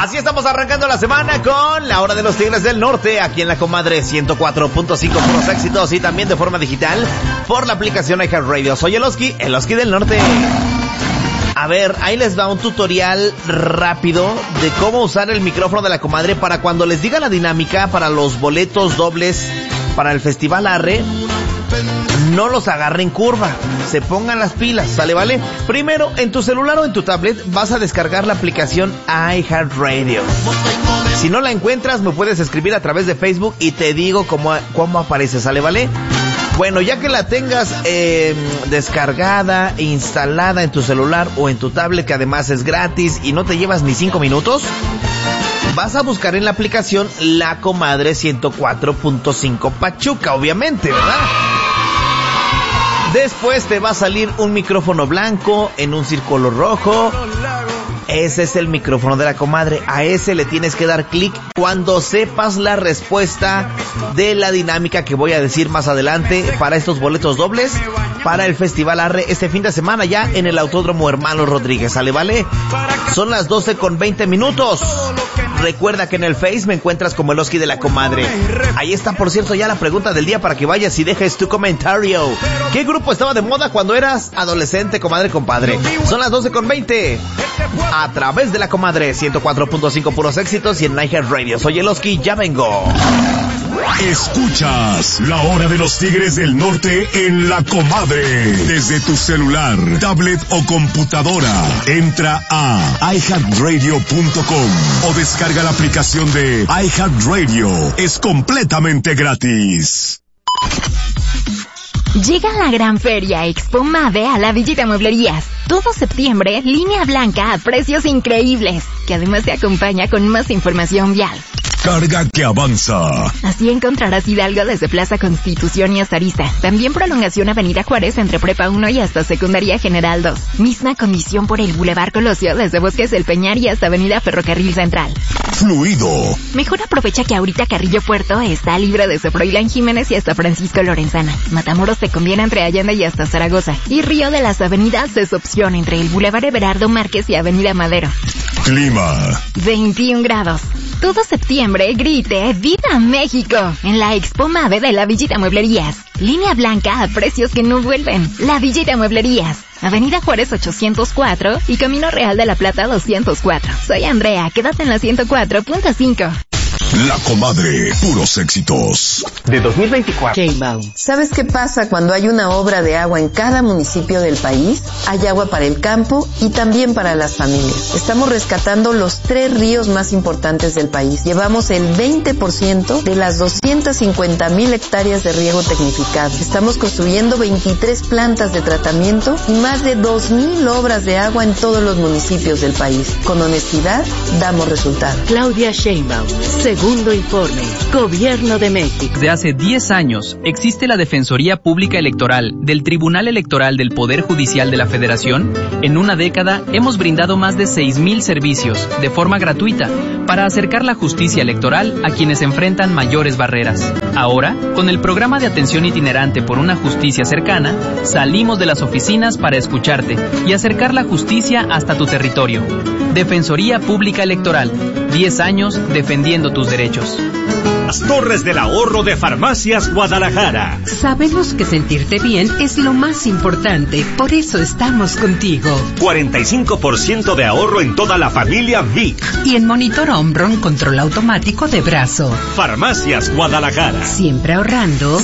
Así estamos arrancando la semana con la Hora de los Tigres del Norte, aquí en la Comadre 104.5, puros éxitos, y también de forma digital por la aplicación iHeartRadio. Soy el Oski del Norte. A ver, ahí les va un tutorial rápido de cómo usar el micrófono de la Comadre para cuando les diga la dinámica para los boletos dobles para el Festival Arre. No los agarren curva, se pongan las pilas, ¿sale, vale? Primero, en tu celular o en tu tablet vas a descargar la aplicación iHeartRadio. Si no la encuentras, me puedes escribir a través de Facebook y te digo cómo aparece, ¿sale, vale? Bueno, ya que la tengas descargada e instalada en tu celular o en tu tablet, que además es gratis y no te llevas ni 5 minutos, vas a buscar en la aplicación La Comadre 104.5 Pachuca, obviamente, ¿verdad? Después te va a salir un micrófono blanco en un círculo rojo. Ese es el micrófono de la Comadre. A ese le tienes que dar clic cuando sepas la respuesta de la dinámica que voy a decir más adelante para estos boletos dobles para el Festival Arre este fin de semana ya en el Autódromo Hermanos Rodríguez, ¿sale, vale? Son las 12:20. Recuerda que en el Face me encuentras como el Oski de la Comadre. Ahí está, por cierto, ya la pregunta del día para que vayas y dejes tu comentario. ¿Qué grupo estaba de moda cuando eras adolescente, comadre, compadre? Son las 12:20. A través de la Comadre 104.5 puros éxitos y en iHeartRadio. Soy el Oski, ya vengo. Escuchas la Hora de los Tigres del Norte en la Comadre. Desde tu celular, tablet o computadora, entra a iHeartRadio.com o descarga la aplicación de iHeartRadio. Es completamente gratis. Llega la gran feria Expo Mave a la Villita Mueblerías. Todo septiembre, línea blanca a precios increíbles, que además te acompaña con más información vial. Carga que avanza. Así encontrarás Hidalgo desde Plaza Constitución y hasta Arista. También prolongación Avenida Juárez entre Prepa 1 y hasta Secundaria General 2. Misma condición por el Boulevard Colosio desde Bosques del Peñar y hasta Avenida Ferrocarril Central. Fluido. Mejor aprovecha que ahorita Carrillo Puerto está libre desde Froilán Jiménez y hasta Francisco Lorenzana. Matamoros te conviene entre Allende y hasta Zaragoza. Y Río de las Avenidas es opción entre el Boulevard Everardo Márquez y Avenida Madero. Clima. 21 grados. Todo septiembre grite ¡Viva México! En la Expo Mave de la Villita Mueblerías. Línea blanca a precios que no vuelven. La Villita Mueblerías. Avenida Juárez 804 y Camino Real de la Plata 204. Soy Andrea, quédate en la 104.5. La Comadre, puros éxitos. De 2024. ¿Sabes qué pasa cuando hay una obra de agua en cada municipio del país? Hay agua para el campo y también para las familias. Estamos rescatando los 3 ríos más importantes del país. Llevamos el 20% de las 250,000 hectáreas de riego tecnificado. Estamos construyendo 23 plantas de tratamiento y más de 2,000 obras de agua en todos los municipios del país. Con honestidad, damos resultados. Claudia Sheinbaum. Segundo informe, Gobierno de México. Desde hace 10 años existe la Defensoría Pública Electoral del Tribunal Electoral del Poder Judicial de la Federación. En una década hemos brindado más de 6,000 servicios de forma gratuita para acercar la justicia electoral a quienes enfrentan mayores barreras. Ahora, con el programa de atención itinerante por una justicia cercana, salimos de las oficinas para escucharte y acercar la justicia hasta tu territorio. Defensoría Pública Electoral, 10 años defendiendo tus derechos. Las Torres del Ahorro de Farmacias Guadalajara. Sabemos que sentirte bien es lo más importante, por eso estamos contigo. 45% de ahorro en toda la familia Vic. Y en Monitor Omron Control Automático de Brazo. Farmacias Guadalajara. Siempre ahorrando,